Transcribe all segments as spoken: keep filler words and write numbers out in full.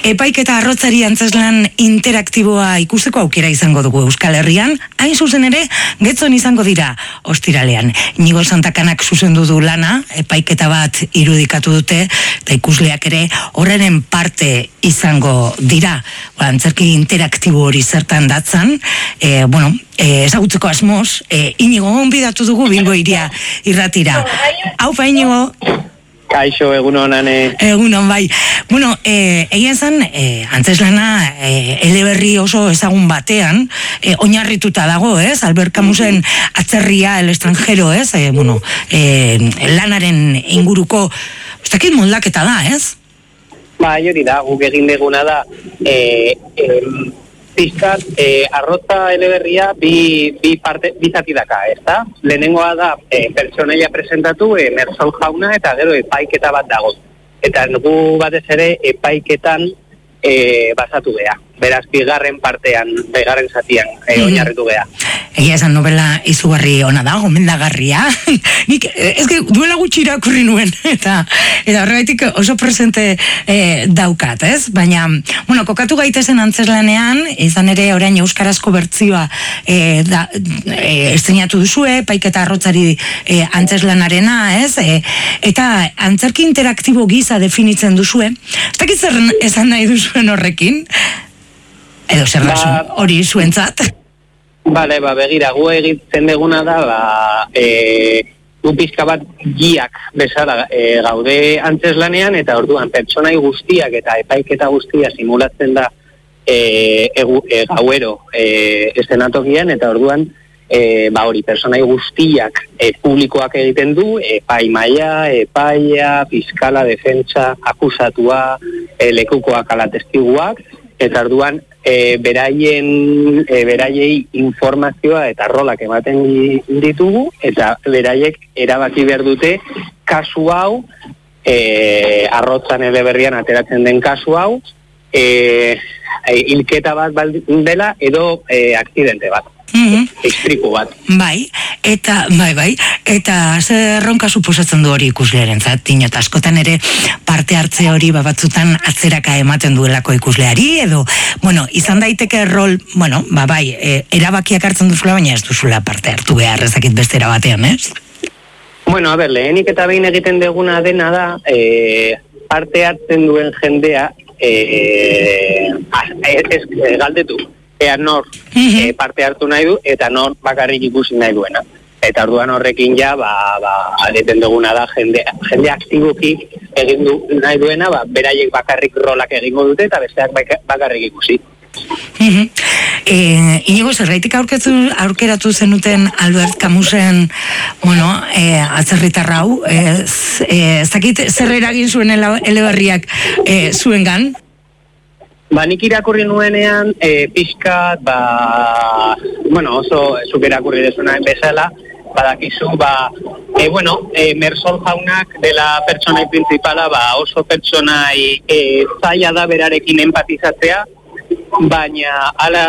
Epaiketa arrotzari antzeslan interaktiboa ikusteko aukera izango dugu Euskal Herrian, hain zuzen ere, Getzon izango dira ostiralean. Inigo Santakanak zuzendu du lana, epaiketa bat irudikatu dute, eta ikusleak ere horrenen parte izango dira. Ba, antzerki interaktibo hori zertan datzan, e, bueno, e, ezagutzeko asmoz, e, Inigo gonbidatu dugu Bilbo Hiria irratira. Haupa, Inigo! Kaixo, egun honane. Egun hon, bai. Bueno, eh, egia esan, eh, antzeslana eh, eleberri oso ezagun batean, eh, oinarrituta dago, ez? Albert Camusen Atzerria, el extranjero, ez? Eh, bueno, eh, lanaren inguruko, ustakit moldaketa da, ez? Ba, hori da, guk egin deguna da, eh, eh, pizkat, eh, arrotza eleberria bi, bi parte, bi zati daka, ez da? Lehenengoa da, eh, pertsonaia presentatu, eh, Mersol jauna, eta gero epaiketa bat dago. Eta gu batez ere epaiketan eh, basatu geha. Beraz, bigarren partean, bigarren zatian eh, oinarritu geha. Egia esan novela izugarri ona da, gomendagarria. Nik, ez duela gutxi irakurri nuen, eta eta horregatik oso presente eh, daukat, ez? Baina, bueno, kokatu gaitezen antzeslanean, izan ere orain euskarazko bertzioa eh, da, eh, estrenatu duzue, Epaiketa arrotzari eh, antzeslanarena, ez? Eh, eta antzerki interaktibo giza definitzen duzue. Ez dakit zer esan nahi duzuen horrekin? Edo zer ba, hori zuentzat? Bale, ba, begira, gu egiten deguna da, ba, e, gu pizka bat giak bezala e, gaude antzeslanean, eta orduan pertsonai guztiak eta epaiketa guztia simulatzen da e, egu, e, gauero e, estenatokian, eta orduan e, ba hori, pertsonai guztiak e, publikoak egiten du, epaimaia, epaia, fiskala, defentsa, akusatua, e, lekukoak ala testiguak, eta orduan E, beraien, e, beraiei informazioa eta rolak ematen ditugu, eta beraiek erabaki behar dute kasu hau, e, arrotzan eleberrian ateratzen den kasu hau, e, e, hilketa bat dela edo e, akzidente bat. Mm-hmm. Istripu bat. Bai, eta, bai, bai, eta zer ronka suposatzen du hori ikuslearen zat, dinot, askotan ere parte hartze hori batzutan atzeraka ematen duelako ikusleari, edo, bueno, izan daiteke rol, bueno, ba, bai, e, erabakiak hartzen duzula, baina ez duzula parte hartu behar ezakit beste erabatean, ez? Bueno, a ber, lehenik eta behin egiten deguna dena da, e, parte hartzen duen jendea, e, ez, ez, galdetu. Ea nor e, parte hartu nahi du, eta nor bakarrik ikusi nahi duena. Eta orduan horrekin ja, ba, ba, egiten duguna da, jende, jende aktiboki egin du nahi duena, ba, beraiek bakarrik rolak egingo dute, eta besteak bakarrik ikusi. Uh-huh. E, Inigo, zerraitik aurkeratu zenuten Albert Camusen, bueno, e, atzerritar hau, ez e, dakit zer eragin zuen eleberriak e, zuengan? Ba, nik irakurri nuenean, e, pixkat, ba, bueno, oso zuk irakurri desunaen bezala, badakizu, ba, e, bueno, e, Mersol jaunak dela pertsonai principala, ba, oso pertsonai e, zaila da berarekin empatizatzea, baina, ala,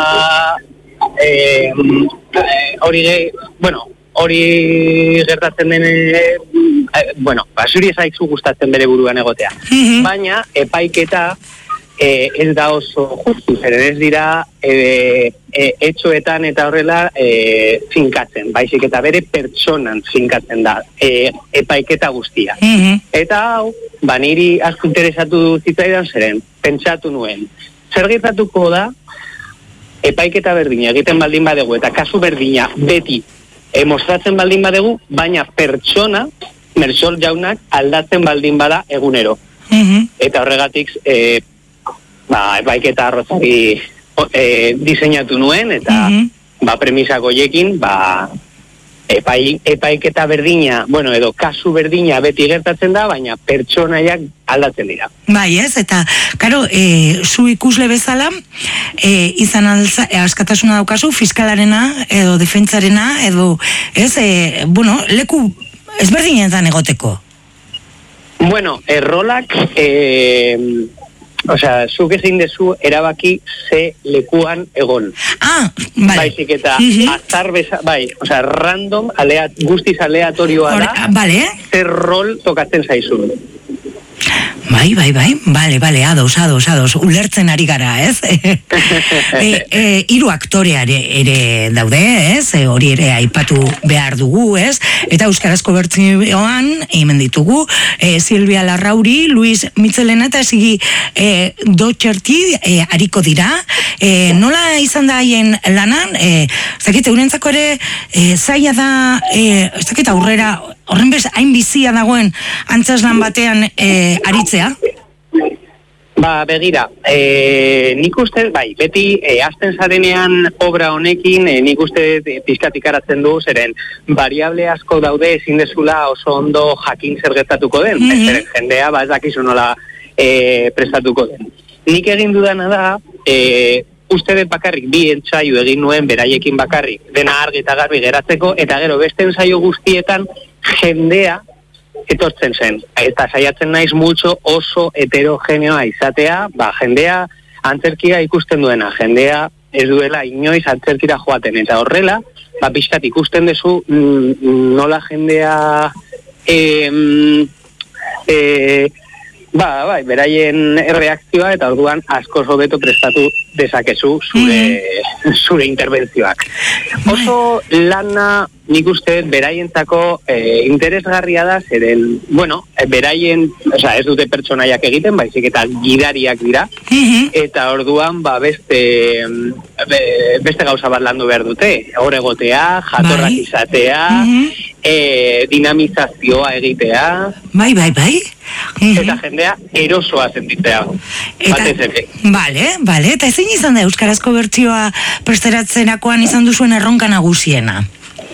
e, hori, bueno, hori gertatzen den, e, bueno, ba, zuri ezaizu gustatzen bere buruan egotea. Baina, epaiketa, E, ez da oso justu, zeren ez dira e, e, etxoetan eta horrela e, finkatzen, baizik eta bere pertsonan finkatzen da e, epaiketa guztia. Mm-hmm. Eta hau, ba niri asko interesatu zitzaidan zeren, pentsatu nuen, zer gertatuko da epaiketa berdina egiten baldin badegu eta kasu berdina beti e, mostratzen baldin badegu, baina pertsona, Mersol jaunak aldatzen baldin bada egunero. Mm-hmm. Eta horregatik e, ba, epaiketa arrotzari e, diseinatu nuen, eta mm-hmm. ba, premisak hoiekin, ba, epai, epaiketa berdina, bueno, edo kasu berdina beti gertatzen da, baina pertsonaiak aldatzen dira. Bai, ez, eta, karo, e, zu ikusle bezala, e, izan alza, e, askatasuna daukazu, fiskalarena, edo defentsarena, edo, ez, e, bueno, leku ezberdinetan egoteko. Bueno, errolak, e, osea, zuk ezin dezu erabaki ze lekuan egon. Ah, bai. Baizik eta uh-huh. azar beza, bai, osea, random, aleat, guztiz aleatorioa da, vale. zer rol tokatzen zaizun. Bai, bai, bai, bale, bale, ados, ados, ados, ulertzen ari gara, ez? e, e, hiru aktoreare ere daude, ez? E, hori ere aipatu behar dugu, ez? Eta euskarazko bertsioan, hemen ditugu, e, Silvia Larrauri, Luis Mitzelena eta Sigi e, Dotxerti e, ariko dira. E, nola izan da haien lanan? E, zakite, urentzako ere e, zaila da, e, zakite, aurrera, horren bez, hain bizia dagoen antzeslan batean e, aritzea? Ba, begira, e, nik uste, bai, beti e, azten zarenean obra honekin, e, nik uste e, pizkatik aratzen du, zeren variable asko daude ezin dezula oso ondo jakin zer gertatuko den, mm-hmm. zeren jendea, ba, ez dakizu nola e, prestatuko den. Nik egin dudana da, e, uste dut bakarrik bi entsaio egin nuen beraiekin bakarrik, dena argi eta garbi geratzeko, eta gero beste entsaio guztietan jendea etortzen zen. Eta saiatzen naiz multxo oso heterogeneoa izatea, ba, jendea antzerkia ikusten duena, jendea ez duela inoiz antzerkira joaten, eta horrela, ba, pixkat ikusten duzu mm, nola jendea e, e, ba, bai, beraien erreakzioa, eta orduan asko hobeto prestatu dezakezu zure, mm-hmm. zure interbentzioak. Oso lana nik uste beraientzako e, interesgarria da, zeren, bueno, beraien, oza, ez dute pertsonaiak egiten, baizik eta gidariak dira, mm-hmm. eta orduan, ba, beste, be, beste gauza bat landu behar dute, hor egotea, jatorrak bai. Izatea, mm-hmm. e, dinamizazioa egitea, bai, bai, bai, mm-hmm. eta jendea erosoa sentitzea. Eta, bale, bale, eta ezin izan da euskarazko bertsioa presteratzerakoan izan duzuen erronka nagusiena?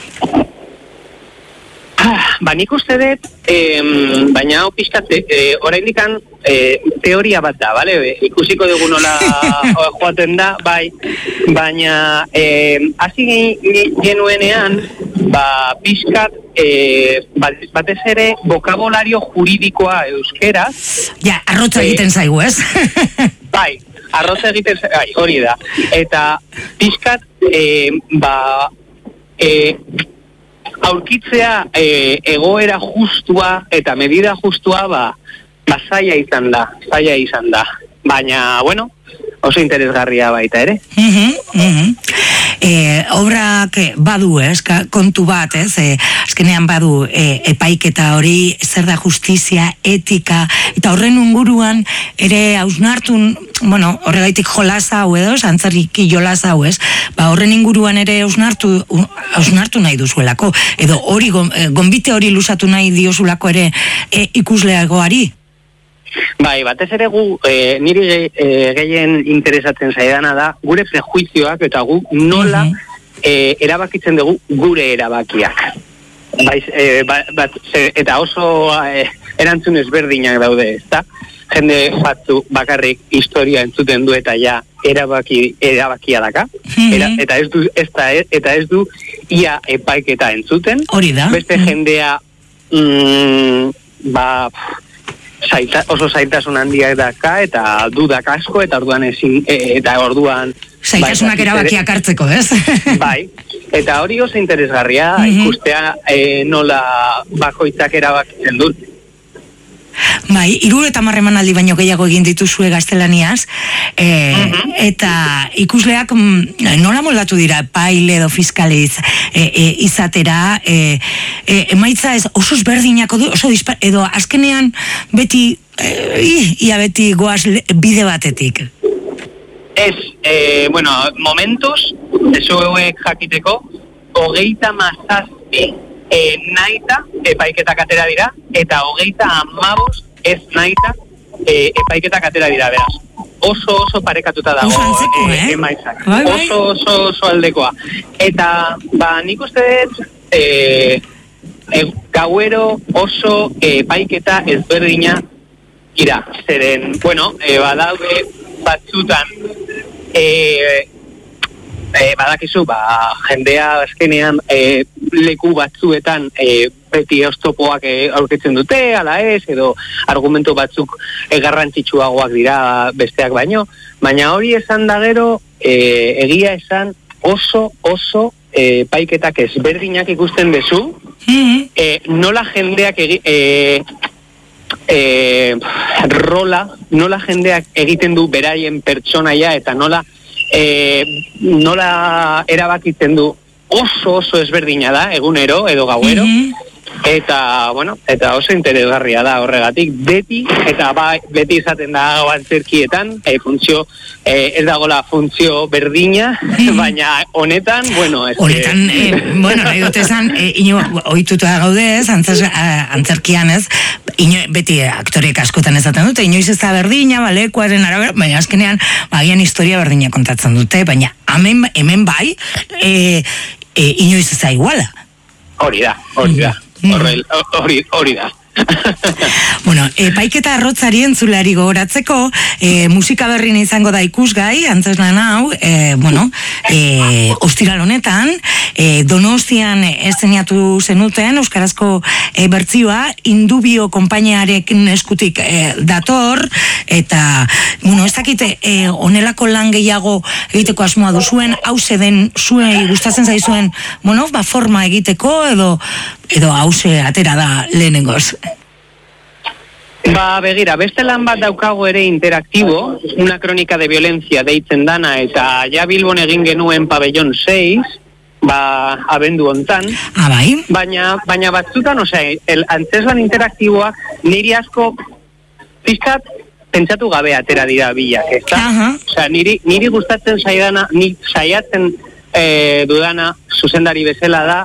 Ba, nik uste dut, eh, baina hau pixkat, eh, oraindikan eh, teoria bat da, bale? Ikusiko dugu nola joaten da, bai, baina eh, hasi genuenean, ba, pixkat, eh, batez ere, bokabulario juridikoa euskera. Ja, arrotza egiten eh, zaigu, ez? Bai, arrotza egiten zaigu, bai, hori da. Eta pixkat, eh, ba, eh, aurkitzea e, egoera justua eta medida justua ba, ba zaila izan da, zaila izan da. Baina, bueno, oso interesgarria baita ere. Mm-hmm, mm-hmm. E, obrak badu, ez, kontu bat, ez, e, azkenean badu e, epaiketa hori, zer da justizia, etika, eta horren inguruan ere hausnartun, bueno, horregaitik jolasa hau edo, antzerki jolasa hau, ez, ba, horren inguruan ere hausnartu, hausnartu nahi duzuelako, edo hori, gonbite hori luzatu nahi diozulako ere e, ikusleagoari. Bai, batez ere gu, e, niri ge, e, gehien interesatzen zaidana da, gure prejuizioak eta gu nola mm-hmm. e, erabakitzen dugu gure erabakiak. Bai, e, ba, bat, ze, eta oso e, erantzun ezberdinak daude, ezta? Jende batzu bakarrik historia entzuten du eta ja erabaki, erabakia daka. Mm-hmm. Era, eta, ez du, ez da, eta ez du ia epaiketa entzuten. Hori da. Beste mm-hmm. jendea mm, ba... Zaita, oso zaitasun handiak daka eta dudak asko eta orduan ezin e, eta orduan zaitasunak erabakiak hartzeko, ez? Bai, eta hori oso interesgarria mm-hmm. ikustea e, nola bakoitzak erabakitzen dut. Bai, hiru eta marreman aldi baino gehiago egin dituzue gaztelaniaz, e, mm-hmm. eta ikusleak nola moldatu dira epaile edo fiskaliz e, e, izatera, e, e, emaitza ez oso ezberdinako du, oso dispar, edo azkenean beti, e, ia beti goaz bide batetik. Ez, e, bueno, momentuz, eso hauek jakiteko, hogeita mazazpi e, naita epaiketak atera dira, eta hogeita amabos ez naita e, epaiketak atera dira, beraz. Oso oso parekatuta dago e, eh? emaitzak. Bai, bai. Oso oso oso aldekoa. Eta, ba, nik uste dut, e, e, gauero oso epaiketa ezberdina ira. Zeren, bueno, e, badaude batzutan, e, E, badakizu, ba, jendea azkenean e, leku batzuetan e, beti oztopoak e, aurkitzen dute, ala ez, edo argumento batzuk e, garrantzitsuagoak dira besteak baino, baina hori esan da gero, e, egia esan oso, oso e, paiketak ezberdinak ikusten dezu, mm-hmm. e, nola jendeak egi, e, e, rola, nola jendeak egiten du beraien pertsonaia eta nola e, nola erabakitzen du oso oso ezberdina da, egunero edo gauero, mm-hmm. eta, bueno, eta oso interesgarria da horregatik, beti, eta bai, beti izaten da antzerkietan, e, funtzio, e, ez dagoela funtzio berdina, mm-hmm. baina honetan, bueno, ez honetan, que... e, bueno, nahi dut esan, e, ino, ohituta gaude ez, antzers, antzerkian ez, ino, beti aktoriek askotan ezaten dute, inoiz ez da berdina, balekuaren arabera, baina azkenean, bagian historia berdina kontatzen dute, baina hemen, hemen bai, e, e, inoiz ez da iguala. Hori da, hori da. Hori, hori da. Bueno, epaiketa arrotzari entzulari gogoratzeko, e, musika berrin izango da ikusgai, antzeslan hau, e, bueno, e, ostiral honetan, e, Donostian estrenatu zenuten, euskarazko e, bertzioa, Indubio konpainiarekin eskutik e, dator, eta, bueno, ez dakite, e, onelako lan gehiago egiteko asmoa duzuen, hause den zuei gustatzen zaizuen, bueno, ba, forma egiteko, edo, edo hause atera da lehenengoz. Ba, begira, beste lan bat daukago ere interaktibo, una kronika de violencia deitzen dana, eta ja Bilbon egin genuen pabellon seis, ba, abendu hontan. Ah, bai? Baina, baina batzutan, osea, el antzeslan interaktiboa niri asko pizkat pentsatu gabe atera dira bilak, ezta? Uh-huh. Osea, niri, niri gustatzen saidana, ni saiatzen eh, dudana zuzendari bezala da,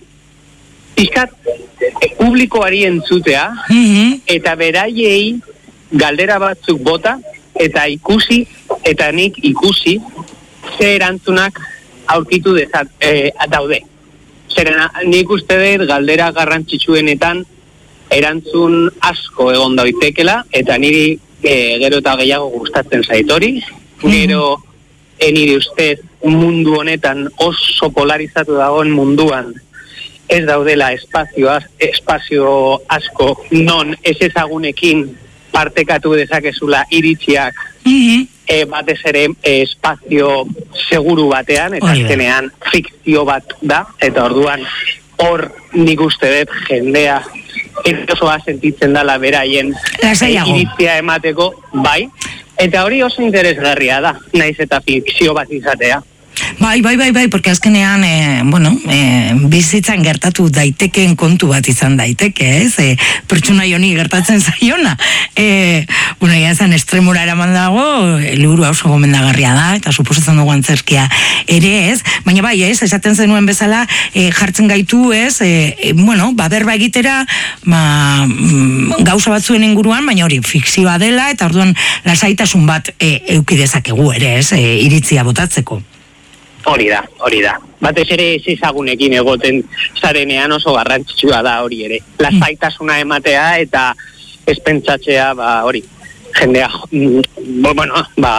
pizkat publikoari entzutea, mm-hmm. eta beraiei galdera batzuk bota, eta ikusi, eta nik ikusi, ze erantzunak aurkitu dezat, e, daude. Zeren, nik uste dut galdera garrantzitsuenetan erantzun asko egon daitekela, eta niri e, gero eta gehiago gustatzen zaitori, mm-hmm. gero e, niri ustez mundu honetan oso polarizatu dagoen munduan, ez daudela espazio, espazio asko non ez ezagunekin partekatu dezakezula iritziak mm-hmm. e, batez ere e, espazio seguru batean, eta azkenean fikzio bat da, eta orduan hor nik uste dut jendea erosoa sentitzen dela beraien e, iritzia emateko, bai, eta hori oso interesgarria da, naiz eta fikzio bat izatea. Bai, bai, bai, bai, porque azkenean, e, bueno, e, bizitzan gertatu daitekeen kontu bat izan daiteke, ez? E, pertsona joni gertatzen zaiona. E, bueno, ya esan estremura eraman dago, liburu oso gomendagarria da, eta suposatzen dugu antzerkia ere, ez? Baina bai, ez, esaten zenuen bezala, e, jartzen gaitu, ez? E, e, bueno, ba, berba egitera, ba, mm, gauza batzuen inguruan, baina hori, fikzioa dela, eta orduan lasaitasun bat e, eukidezakegu ere, ez? E, iritzia botatzeko. Hori da, hori da. Batez ere ez ezagunekin egoten zarenean oso garrantzitsua da hori ere. Lasaitasuna ematea eta ez pentsatzea, ba, hori, jendea, bueno, ba,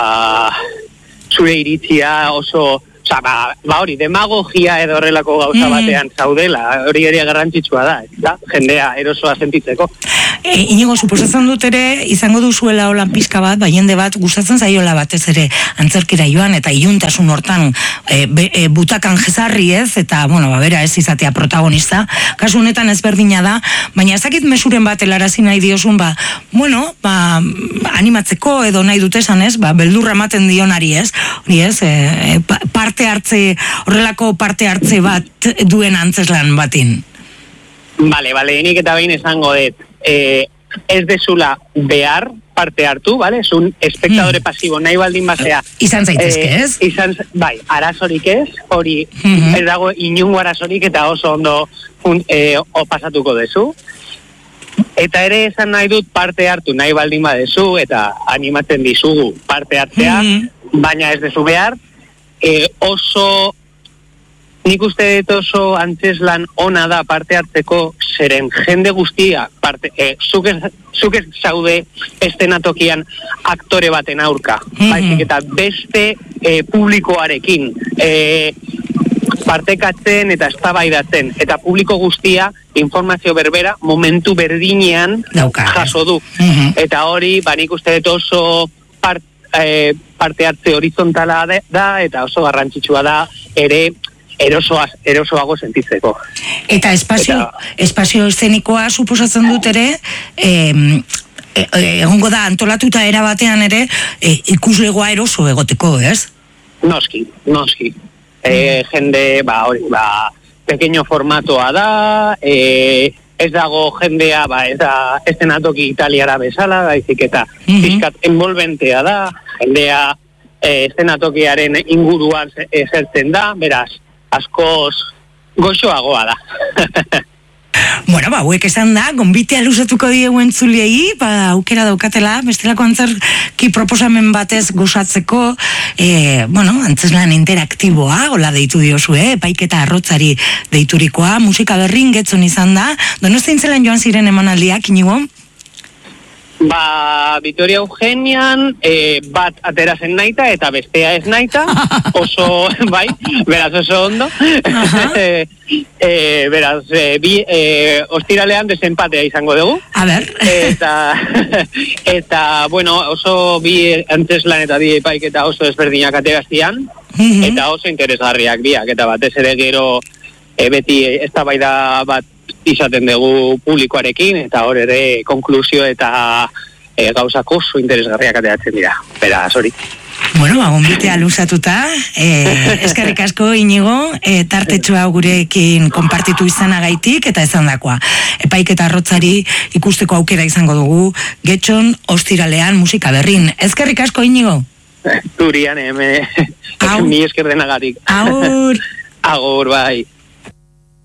zure iritzia oso, oza, ba, ba hori, demagogia edo horrelako gauza batean zaudela, hori ere garrantzitsua da, eta jendea erosoa sentitzeko. E, inigo, suposatzen dut ere, izango duzuela holan pizka bat, bai jende bat, gustatzen zaiola batez ere antzerkira joan, eta iluntasun hortan e, be, e, butakan jezarri ez, eta, bueno, ba, bera ez izatea protagonista, kasu honetan ezberdina da, baina ezakit mesuren bat helarazi nahi diozun, ba, bueno, ba, animatzeko edo nahi dut esan ez, ba, beldurra ematen dionari ez, hori ez, e, parte hartze, horrelako parte hartze bat duen antzeslan batin. Bale, bale, nik eta behin esango dut, Eh, ez dezula behar parte hartu, vale? Es un espectadore mm. pasibo, nahi baldin basea. Izan zaitezke, eh, ez? Izan, bai, arazorik ez, hori, mm-hmm. ez dago inungo arazorik eta oso ondo un, eh, o pasatuko dezu. Eta ere esan nahi dut parte hartu nahi baldin badezu, eta animatzen dizugu parte hartzea, mm-hmm. baina ez dezu behar, eh, oso... Nik uste dut oso antzeslan ona da parte hartzeko, zeren jende guztia, parte, eh, zuk ez zaude estenatokian aktore baten aurka, mm-hmm. baizik eta beste eh, publikoarekin eh, partekatzen eta eztabaidatzen, eta publiko guztia informazio berbera momentu berdinean jaso du. Mm-hmm. Eta hori, ba, nik uste dut oso part, eh, parte hartze horizontala da, eta oso garrantzitsua da ere erosoa, erosoago sentitzeko. Eta espazio, Eta, espazio eszenikoa suposatzen dut ere, eh, egongo da antolatuta era batean ere, eh, ikuslegoa eroso egoteko, ez? Noski, noski. E, jende, ba, hori, ba, pequeño formatoa da, e, ez dago jendea, ba, ez da eszenatoki italiara bezala, baizik eta mm-hmm. pixkat envolventea da, jendea e, eszenatokiaren inguruan esertzen da, beraz, askoz goxoagoa da. Bueno, ba, huek esan da, gonbitea luzatuko diegu entzuliei, ba, aukera daukatela, bestelako antzerki proposamen batez gozatzeko, e, bueno, antzeslan interaktiboa, hola deitu diozue, epaiketa arrotzari deiturikoa, musika berrin getzon izan da, Donostin zelan joan ziren emanaldiak, Inigo? Ba, Vitoria Eugenian, e, bat atera zen naita eta bestea ez naita, oso, bai, beraz oso ondo. e, e, beraz, e, bi, e, ostiralean desempatea izango dugu. A ber. Eta, eta, bueno, oso bi antzeslan eta bi epaiketa oso ezberdinak ateraztian, mm-hmm. eta oso interesgarriak biak, eta batez ere gero e, beti eztabaida bat izaten dugu publikoarekin, eta hor ere konklusio eta e, gauzak oso interesgarriak ateratzen dira. Beraz, hori. Bueno, ba, gonbitea luzatuta, eh, eskerrik asko Inigo, eh, tartetxoa gurekin konpartitu izanagaitik, eta esan dakoa. Epaiketa arrotzari ikusteko aukera izango dugu, getxon ostiralean musika berrin. Eskerrik asko Inigo? Turian, eme, mi esker denagatik. Agur! Agur, bai.